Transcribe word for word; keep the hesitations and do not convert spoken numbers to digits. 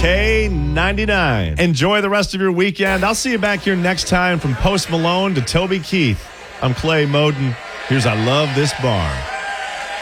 K ninety-nine. Enjoy the rest of your weekend. I'll see you back here next time. From Post Malone to Toby Keith, I'm Clay Moden. Here's I Love This Bar.